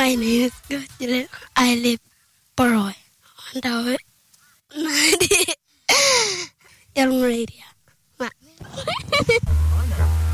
My name is Gojile. I live Paroy. On the Young Radio.